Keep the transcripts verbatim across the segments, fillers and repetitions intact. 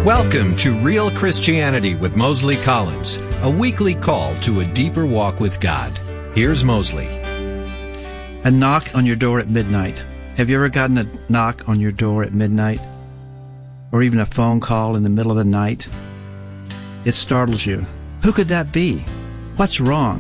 Welcome to Real Christianity with Mosley Collins, a weekly call to a deeper walk with God. Here's Mosley. A knock on your door at midnight. Have you ever gotten a knock on your door at midnight? Or even a phone call in the middle of the night? It startles you. Who could that be? What's wrong?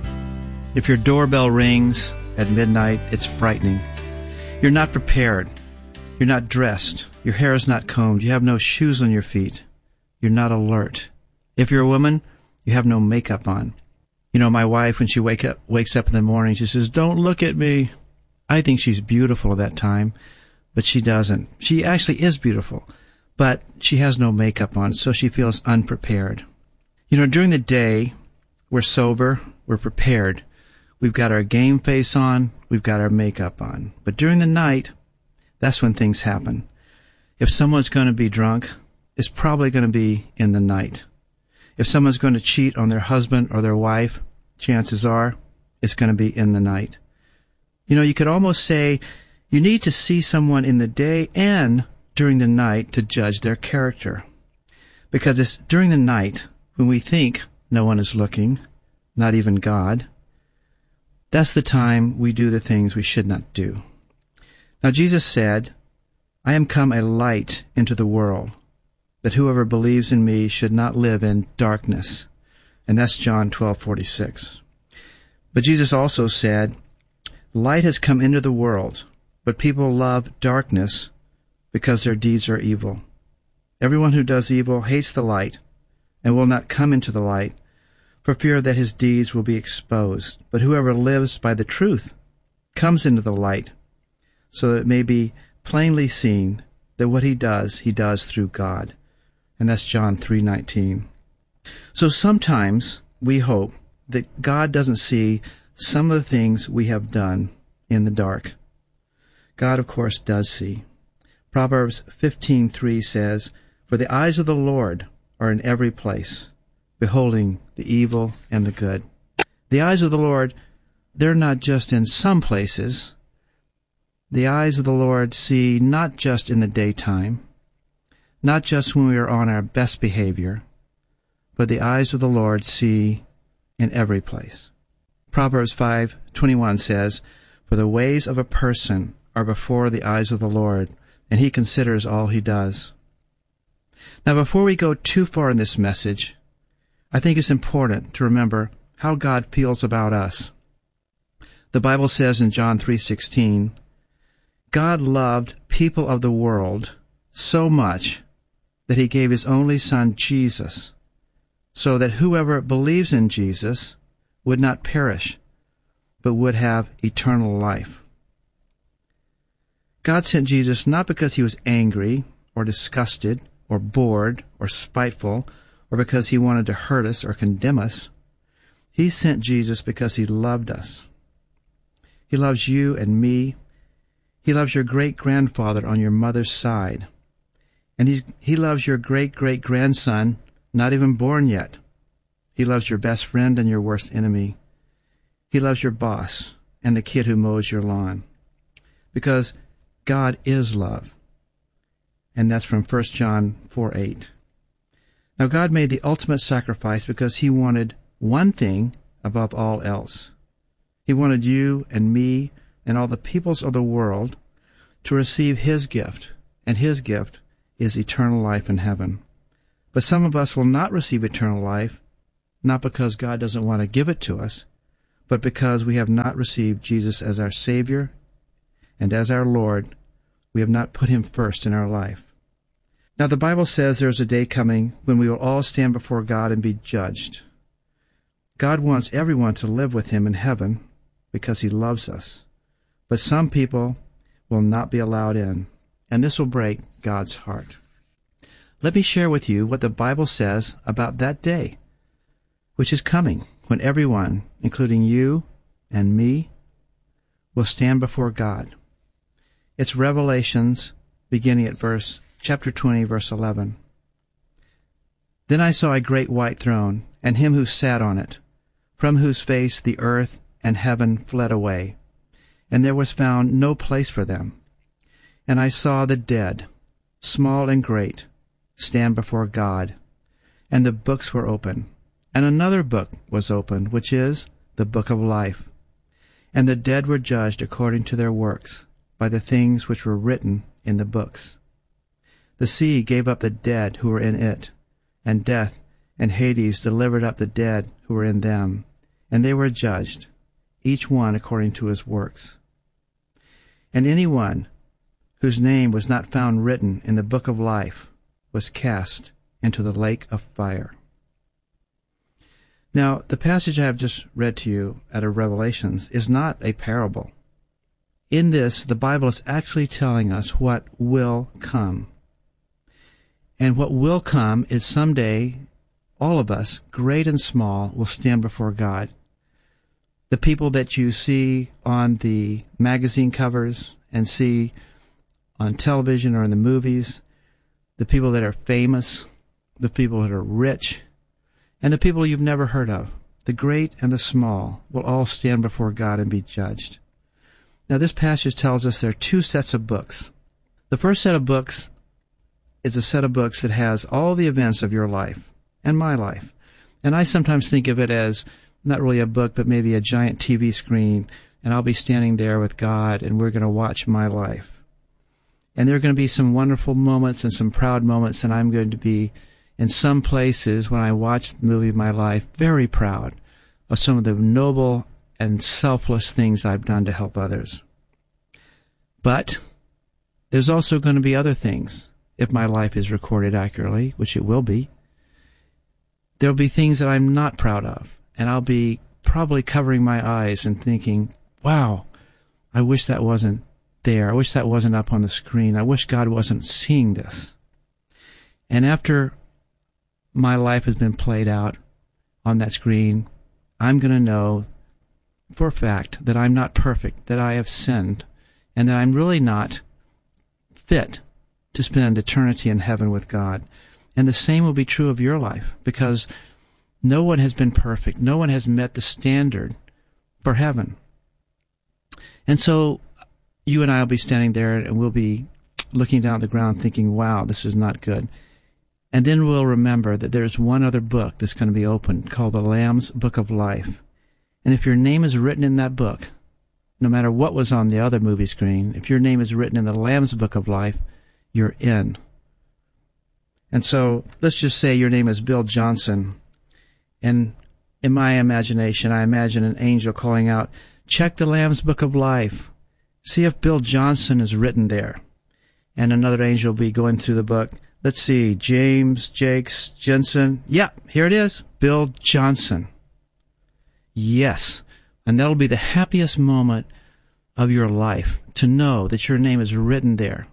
If your doorbell rings at midnight, it's frightening. You're not prepared. You're not dressed. Your hair is not combed. You have no shoes on your feet. You're not alert. If you're a woman, you have no makeup on. You know, my wife, when she wake up, wakes up in the morning, she says, "Don't look at me." I think she's beautiful at that time, but she doesn't. She actually is beautiful, but she has no makeup on, so she feels unprepared. You know, during the day, we're sober, we're prepared. We've got our game face on, we've got our makeup on. But during the night, that's when things happen. If someone's going to be drunk, it's probably going to be in the night. If someone's going to cheat on their husband or their wife, chances are it's going to be in the night. You know, you could almost say you need to see someone in the day and during the night to judge their character. Because it's during the night when we think no one is looking, not even God, that's the time we do the things we should not do. Now, Jesus said, "I am come a light into the world, that whoever believes in me should not live in darkness." And that's John twelve forty-six. But Jesus also said, "Light has come into the world, but people love darkness because their deeds are evil. Everyone who does evil hates the light and will not come into the light, for fear that his deeds will be exposed. But whoever lives by the truth comes into the light, so that it may be plainly seen that what he does, he does through God." And that's John three nineteen. So sometimes we hope that God doesn't see some of the things we have done in the dark. God, of course, does see. Proverbs fifteen three says, "For the eyes of the Lord are in every place, beholding the evil and the good." The eyes of the Lord, they're not just in some places. The eyes of the Lord see not just in the daytime, not just when we are on our best behavior, but the eyes of the Lord see in every place. Proverbs five twenty-one says, "For the ways of a person are before the eyes of the Lord, and he considers all he does." Now, before we go too far in this message, I think it's important to remember how God feels about us. The Bible says in John three sixteen, "God loved people of the world so much that he gave his only Son, Jesus, so that whoever believes in Jesus would not perish, but would have eternal life." God sent Jesus not because he was angry or disgusted or bored or spiteful or because he wanted to hurt us or condemn us. He sent Jesus because he loved us. He loves you and me. He loves your great-grandfather on your mother's side. And he's, he loves your great-great-grandson, not even born yet. He loves your best friend and your worst enemy. He loves your boss and the kid who mows your lawn. Because God is love. And that's from First John four eight. Now, God made the ultimate sacrifice because he wanted one thing above all else. He wanted you and me and all the peoples of the world to receive his gift, and his gift is eternal life in heaven. But some of us will not receive eternal life, not because God doesn't want to give it to us, but because we have not received Jesus as our Savior and as our Lord. We have not put him first in our life. Now, the Bible says there's a day coming when we will all stand before God and be judged. God wants everyone to live with him in heaven because he loves us. But some people will not be allowed in, and this will break God's heart. Let me share with you what the Bible says about that day, which is coming, when everyone, including you and me, will stand before God. It's Revelations, beginning at verse chapter twenty, verse eleven. "Then I saw a great white throne, and him who sat on it, from whose face the earth and heaven fled away, and there was found no place for them. And I saw the dead, small and great, stand before God, and the books were open. And another book was opened, which is the book of life. And the dead were judged according to their works, by the things which were written in the books. The sea gave up the dead who were in it, and death and Hades delivered up the dead who were in them, and they were judged, each one according to his works. And anyone whose name was not found written in the book of life was cast into the lake of fire. Now, the passage I have just read to you out of Revelations is not a parable. In this, the Bible is actually telling us what will come. And what will come is someday, all of us, great and small, will stand before God. The people that you see on the magazine covers and see on television or in the movies, the people that are famous, the people that are rich, and the people you've never heard of, the great and the small, will all stand before God and be judged. Now, this passage tells us there are two sets of books. The first set of books is a set of books that has all the events of your life and my life. And I sometimes think of it as not really a book, but maybe a giant T V screen, and I'll be standing there with God, and we're going to watch my life. And there are going to be some wonderful moments and some proud moments, and I'm going to be, in some places, when I watch the movie of my life, very proud of some of the noble and selfless things I've done to help others. But there's also going to be other things, if my life is recorded accurately, which it will be. There'll be things that I'm not proud of, and I'll be probably covering my eyes and thinking, wow, I wish that wasn't there. I wish that wasn't up on the screen. I wish God wasn't seeing this. And after my life has been played out on that screen, I'm going to know for a fact that I'm not perfect, that I have sinned, and that I'm really not fit to spend eternity in heaven with God. And the same will be true of your life, because no one has been perfect. No one has met the standard for heaven. And so you and I will be standing there, and we'll be looking down at the ground thinking, wow, this is not good. And then we'll remember that there's one other book that's going to be opened called the Lamb's Book of Life. And if your name is written in that book, no matter what was on the other movie screen, if your name is written in the Lamb's Book of Life, you're in. And so let's just say your name is Bill Johnson. And in my imagination, I imagine an angel calling out, check the Lamb's Book of Life. See if Bill Johnson is written there. And another angel will be going through the book. Let's see, James, Jakes, Jensen. Yeah, here it is, Bill Johnson. Yes, and that'll be the happiest moment of your life, to know that your name is written there,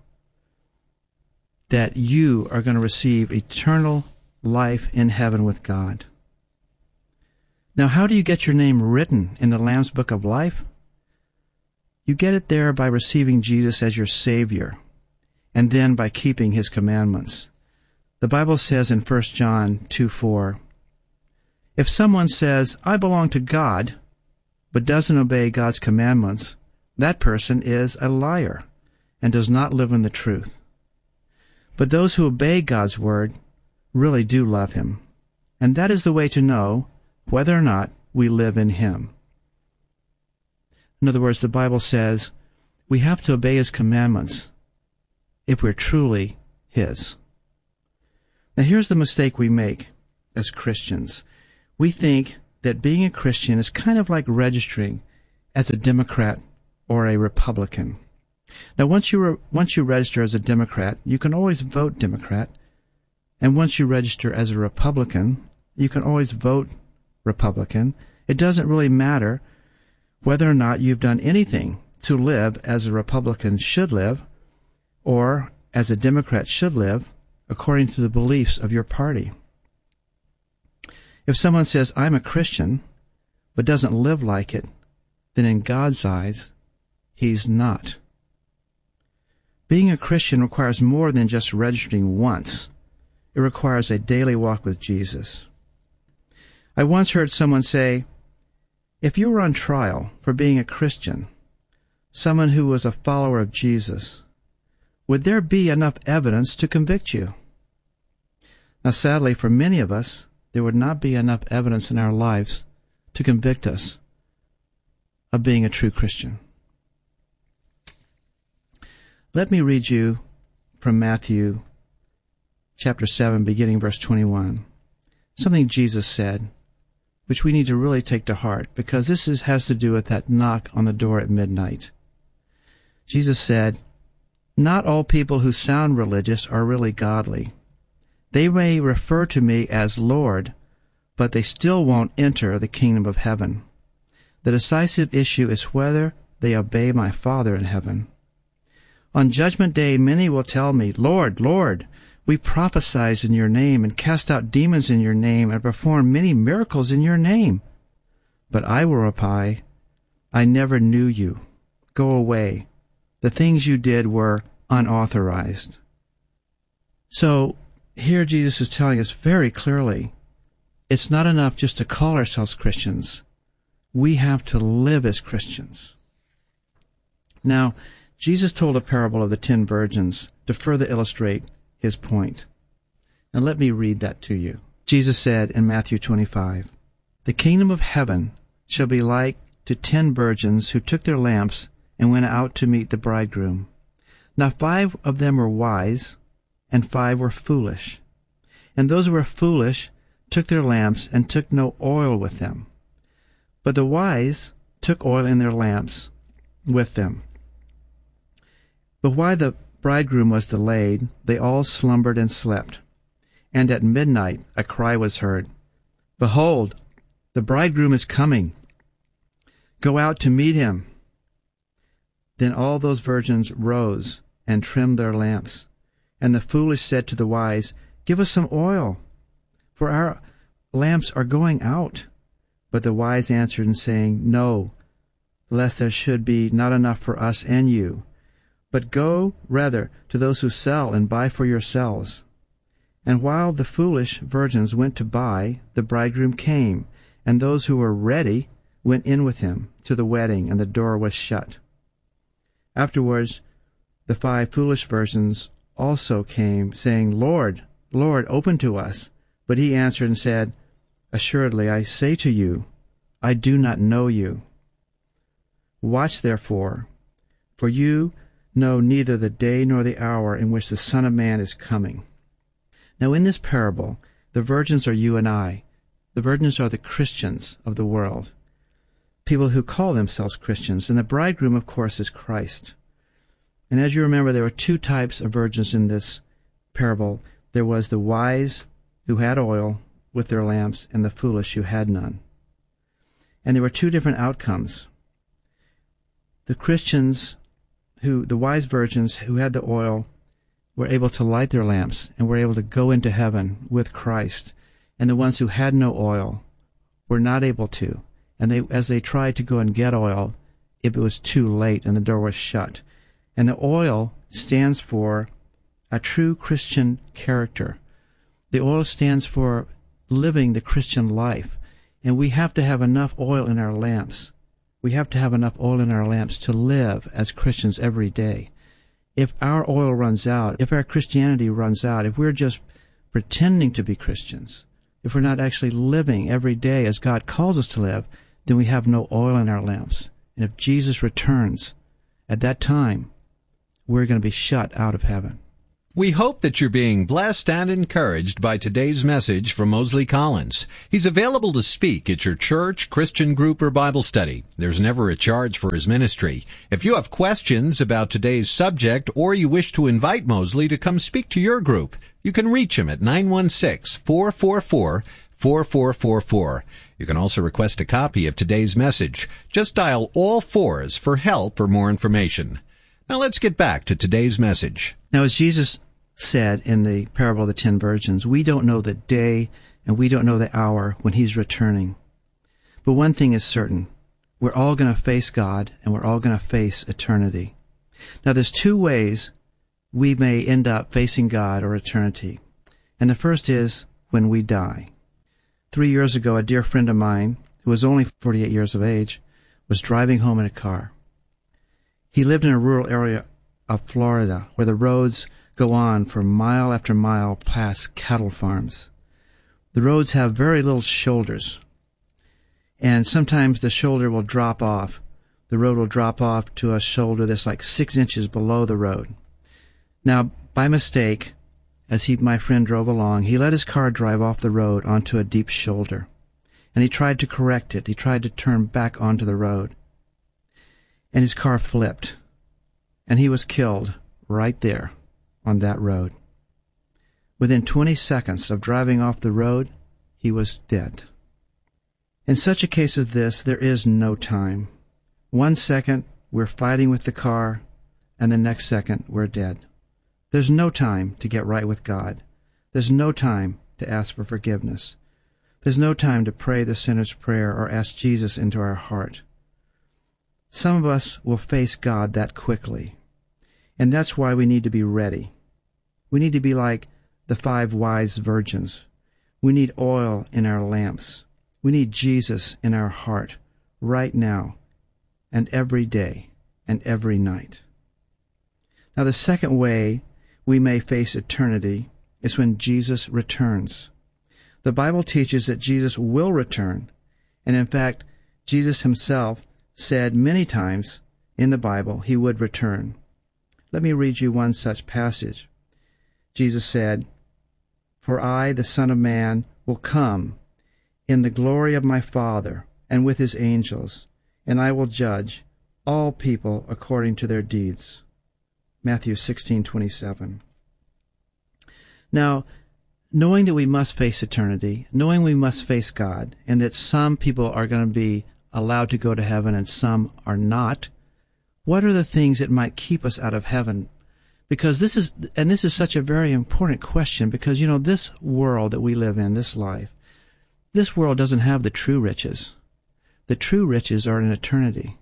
that you are going to receive eternal life in heaven with God. Now, how do you get your name written in the Lamb's Book of Life? You get it there by receiving Jesus as your Savior, and then by keeping His commandments. The Bible says in First John two four, if someone says, I belong to God, but doesn't obey God's commandments, that person is a liar and does not live in the truth. But those who obey God's word really do love Him, and that is the way to know whether or not we live in Him. In other words, the Bible says we have to obey His commandments if we're truly His. Now, here's the mistake we make as Christians. We think that being a Christian is kind of like registering as a Democrat or a Republican. Now, once you re- once you register as a Democrat, you can always vote Democrat. And once you register as a Republican, you can always vote Republican. It doesn't really matter whether or not you've done anything to live as a Republican should live or as a Democrat should live according to the beliefs of your party. If someone says, I'm a Christian, but doesn't live like it, then in God's eyes, he's not. Being a Christian requires more than just registering once. It requires a daily walk with Jesus. I once heard someone say, if you were on trial for being a Christian, someone who was a follower of Jesus, would there be enough evidence to convict you? Now, sadly, for many of us, there would not be enough evidence in our lives to convict us of being a true Christian. Let me read you from Matthew chapter seven, beginning verse twenty-one. Something Jesus said, which we need to really take to heart, because this is, has to do with that knock on the door at midnight. Jesus said, "Not all people who sound religious are really godly. They may refer to me as Lord, but they still won't enter the kingdom of heaven. The decisive issue is whether they obey my Father in heaven. On Judgment Day, many will tell me, 'Lord, Lord, we prophesied in your name and cast out demons in your name and performed many miracles in your name.' But I will reply, 'I never knew you. Go away. The things you did were unauthorized.'" So here Jesus is telling us very clearly, it's not enough just to call ourselves Christians. We have to live as Christians. Now, Jesus told a parable of the ten virgins to further illustrate his point. Now let me read that to you. Jesus said in Matthew twenty-five, "The kingdom of heaven shall be like to ten virgins who took their lamps and went out to meet the bridegroom. Now five of them were wise, and five were foolish. And those who were foolish took their lamps and took no oil with them. But the wise took oil in their lamps with them. But while the bridegroom was delayed, they all slumbered and slept. And at midnight a cry was heard, 'Behold, the bridegroom is coming. Go out to meet him.' Then all those virgins rose and trimmed their lamps. And the foolish said to the wise, 'Give us some oil, for our lamps are going out.' But the wise answered and saying, 'No, lest there should be not enough for us and you. But go rather to those who sell and buy for yourselves.' And while the foolish virgins went to buy, the bridegroom came, and those who were ready went in with him to the wedding, and the door was shut. Afterwards the five foolish virgins also came, saying, 'Lord, Lord, open to us.' But he answered and said, 'Assuredly, I say to you, I do not know you. Watch therefore, for you know neither the day nor the hour in which the Son of Man is coming.'" Now in this parable, the virgins are you and I. The virgins are the Christians of the world, people who call themselves Christians, and the bridegroom, of course, is Christ. And as you remember, there were two types of virgins in this parable. There was the wise who had oil with their lamps, and the foolish who had none. And there were two different outcomes. The Christians, who the wise virgins who had the oil, were able to light their lamps and were able to go into heaven with Christ. And the ones who had no oil were not able to. And they, as they tried to go and get oil, it was too late and the door was shut. And the oil stands for a true Christian character. The oil stands for living the Christian life. And we have to have enough oil in our lamps. We have to have enough oil in our lamps to live as Christians every day. If our oil runs out, if our Christianity runs out, if we're just pretending to be Christians, if we're not actually living every day as God calls us to live, then we have no oil in our lamps. And if Jesus returns at that time, we're going to be shut out of heaven. We hope that you're being blessed and encouraged by today's message from Mosley Collins. He's available to speak at your church, Christian group, or Bible study. There's never a charge for his ministry. If you have questions about today's subject or you wish to invite Mosley to come speak to your group, you can reach him at nine one six, four four four, four four four four. You can also request a copy of today's message. Just dial all fours for help or more information. Now let's get back to today's message. Now, as Jesus said in the parable of the ten virgins, we don't know the day and we don't know the hour when he's returning. But one thing is certain. We're all going to face God and we're all going to face eternity. Now, there's two ways we may end up facing God or eternity. And the first is when we die. Three years ago, a dear friend of mine, who was only forty-eight years of age, was driving home in a car. He lived in a rural area of Florida where the roads go on for mile after mile past cattle farms. The roads have very little shoulders, and sometimes the shoulder will drop off. The road will drop off to a shoulder that's like six inches below the road. Now, by mistake, as he, my friend drove along, he let his car drive off the road onto a deep shoulder, and he tried to correct it. He tried to turn back onto the road, and his car flipped, and he was killed right there on that road. Within twenty seconds of driving off the road, he was dead. In such a case as this, there is no time. One second, we're fighting with the car, and the next second, we're dead. There's no time to get right with God. There's no time to ask for forgiveness. There's no time to pray the sinner's prayer or ask Jesus into our heart. Some of us will face God that quickly, and that's why we need to be ready. We need to be like the five wise virgins. We need oil in our lamps. We need Jesus in our heart right now and every day and every night. Now, the second way we may face eternity is when Jesus returns. The Bible teaches that Jesus will return, and in fact, Jesus himself said many times in the Bible he would return. Let me read you one such passage. Jesus said, "For I, the Son of Man, will come in the glory of my Father and with his angels, and I will judge all people according to their deeds." Matthew sixteen twenty-seven. Now, knowing that we must face eternity, knowing we must face God, and that some people are going to be allowed to go to heaven and some are not, what are the things that might keep us out of heaven? Because this is, and this is such a very important question, because, you know, this world that we live in, this life, this world doesn't have the true riches. The true riches are in eternity.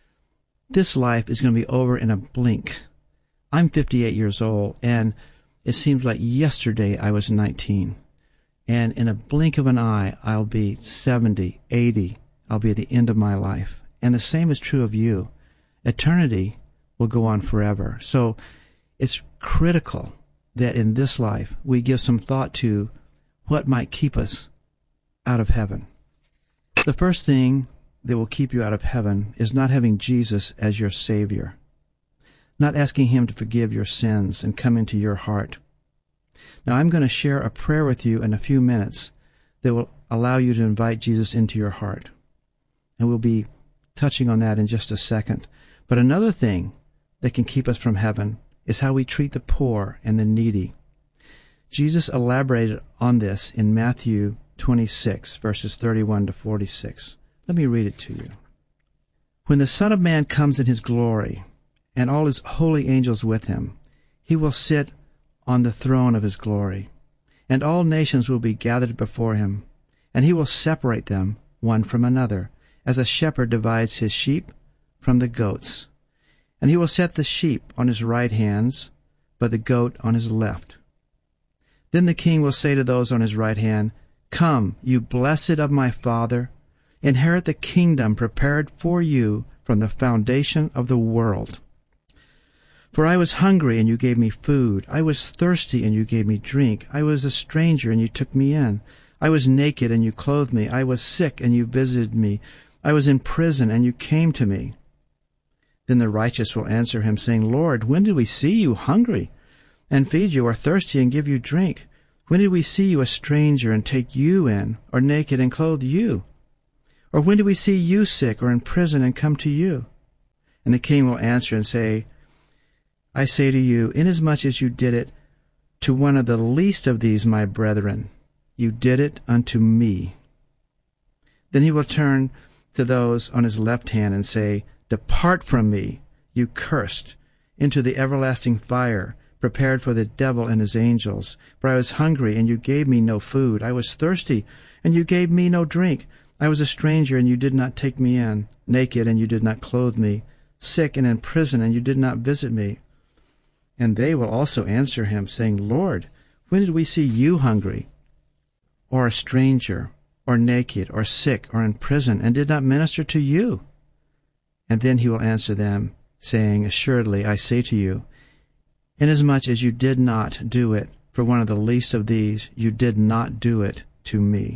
This life is going to be over in a blink. I'm fifty-eight years old, and it seems like yesterday I was nineteen. And in a blink of an eye, I'll be seventy, eighty. I'll be at the end of my life. And the same is true of you. Eternity will go on forever. So it's critical that in this life we give some thought to what might keep us out of heaven. The first thing that will keep you out of heaven is not having Jesus as your Savior, not asking him to forgive your sins and come into your heart. Now, I'm going to share a prayer with you in a few minutes that will allow you to invite Jesus into your heart. And we'll be touching on that in just a second. But another thing that can keep us from heaven is how we treat the poor and the needy. Jesus elaborated on this in Matthew twenty-six, verses thirty-one to forty-six. Let me read it to you. "When the Son of Man comes in his glory, and all his holy angels with him, he will sit on the throne of his glory, and all nations will be gathered before him, and he will separate them one from another, as a shepherd divides his sheep from the goats. And he will set the sheep on his right hand, but the goat on his left. Then the king will say to those on his right hand, 'Come, you blessed of my Father, inherit the kingdom prepared for you from the foundation of the world. For I was hungry, and you gave me food. I was thirsty, and you gave me drink. I was a stranger, and you took me in. I was naked, and you clothed me. I was sick, and you visited me. I was in prison, and you came to me.' Then the righteous will answer him, saying, 'Lord, when did we see you hungry, and feed you, or thirsty, and give you drink? When did we see you a stranger, and take you in, or naked, and clothe you? Or when did we see you sick, or in prison, and come to you?' And the king will answer and say, 'I say to you, inasmuch as you did it to one of the least of these my brethren, you did it unto me.' Then he will turn to those on his left hand and say, 'Depart from me, you cursed, into the everlasting fire, prepared for the devil and his angels. For I was hungry, and you gave me no food. I was thirsty, and you gave me no drink. I was a stranger, and you did not take me in, naked, and you did not clothe me, sick and in prison, and you did not visit me.' And they will also answer him, saying, 'Lord, when did we see you hungry, or a stranger, or naked, or sick, or in prison, and did not minister to you?' And then he will answer them, saying, 'Assuredly, I say to you, Inasmuch as you did not do it for one of the least of these, you did not do it to me.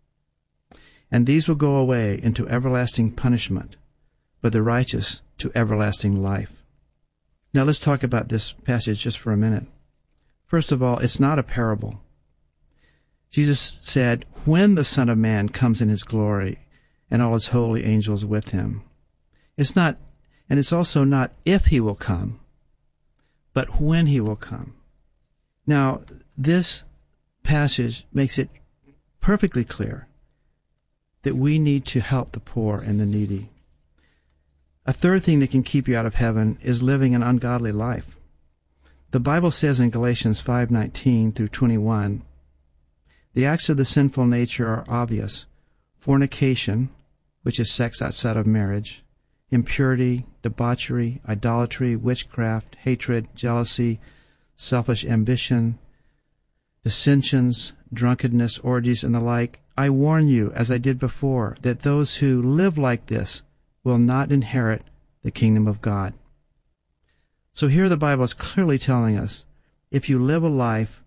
And these will go away into everlasting punishment, but the righteous to everlasting life. Now let's talk about this passage just for a minute. First of all, it's not a parable. Jesus said, when the Son of Man comes in his glory and all his holy angels with him. It's not, and it's also not if he will come, but when he will come. Now, this passage makes it perfectly clear that we need to help the poor and the needy. A third thing that can keep you out of heaven is living an ungodly life. The Bible says in Galatians five nineteen through twenty-one, the acts of the sinful nature are obvious: fornication, which is sex outside of marriage, impurity, debauchery, idolatry, witchcraft, hatred, jealousy, selfish ambition, dissensions, drunkenness, orgies, and the like. I warn you, as I did before, that those who live like this will not inherit the kingdom of God. So here the Bible is clearly telling us, if you live a life,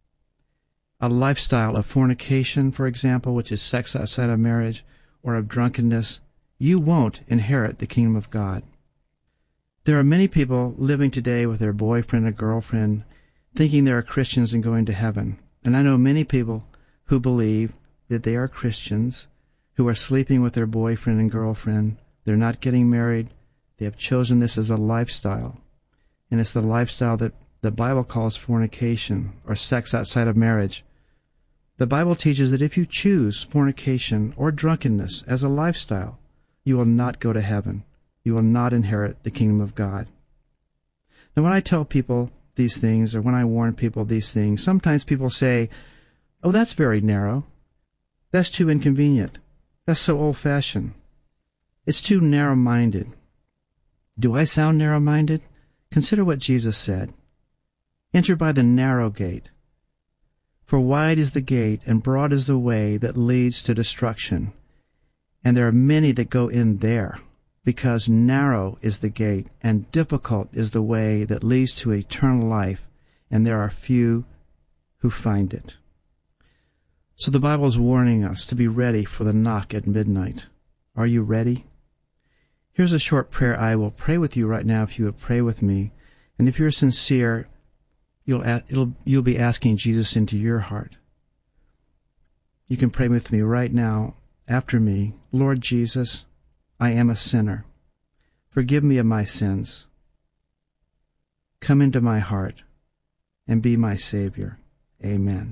a lifestyle of fornication, for example, which is sex outside of marriage, or of drunkenness, you won't inherit the kingdom of God. There are many people living today with their boyfriend or girlfriend, thinking they are Christians and going to heaven. And I know many people who believe that they are Christians, who are sleeping with their boyfriend and girlfriend. They're not getting married. They have chosen this as a lifestyle. And it's the lifestyle that the Bible calls fornication, or sex outside of marriage. The Bible teaches that if you choose fornication or drunkenness as a lifestyle, you will not go to heaven. You will not inherit the kingdom of God. Now, when I tell people these things, or when I warn people these things, sometimes people say, oh, that's very narrow. That's too inconvenient. That's so old-fashioned. It's too narrow-minded. Do I sound narrow-minded? Consider what Jesus said. Enter by the narrow gate. For wide is the gate, and broad is the way that leads to destruction. And there are many that go in there, because narrow is the gate, and difficult is the way that leads to eternal life, and there are few who find it. So the Bible is warning us to be ready for the knock at midnight. Are you ready? Here's a short prayer I will pray with you right now if you would pray with me. And if you're sincere, you'll, it'll, you'll be asking Jesus into your heart. You can pray with me right now after me. Lord Jesus, I am a sinner. Forgive me of my sins. Come into my heart and be my Savior. Amen.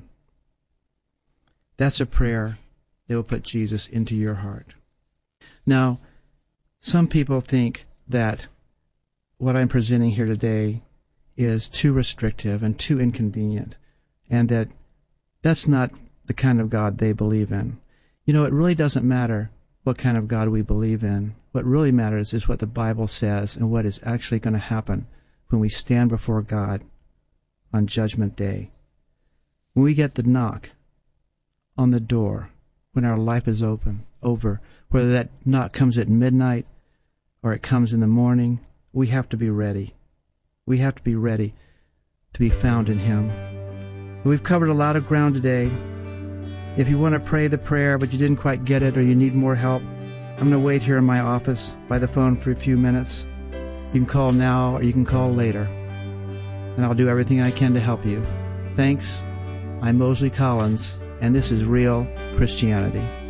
That's a prayer that will put Jesus into your heart. Now, some people think that what I'm presenting here today is too restrictive and too inconvenient, and that that's not the kind of God they believe in. You know, it really doesn't matter what kind of God we believe in. What really matters is what the Bible says and what is actually going to happen when we stand before God on Judgment Day. When we get the knock on the door, when our life is open, over, whether that knock comes at midnight or it comes in the morning, we have to be ready. We have to be ready to be found in Him. We've covered a lot of ground today. If you want to pray the prayer but you didn't quite get it or you need more help, I'm going to wait here in my office by the phone for a few minutes. You can call now or you can call later, and I'll do everything I can to help you. Thanks. I'm Mosley Collins, and this is Real Christianity.